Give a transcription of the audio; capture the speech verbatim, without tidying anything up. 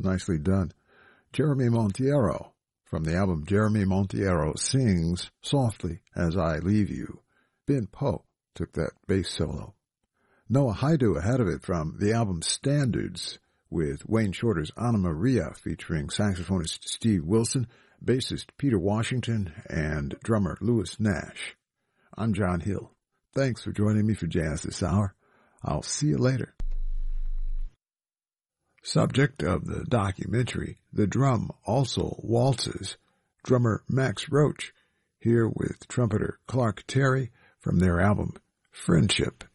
Nicely done. Jeremy Monteiro, from the album Jeremy Monteiro Sings Softly As I Leave You. Ben Poe took that bass solo. Noah Haidu ahead of it from the album Standards with Wayne Shorter's Anna Maria featuring saxophonist Steve Wilson, bassist Peter Washington, and drummer Louis Nash. I'm John Hill. Thanks for joining me for Jazz This Hour. I'll see you later. Subject of the documentary, The Drum Also Waltzes, drummer Max Roach, here with trumpeter Clark Terry from their album Friendship.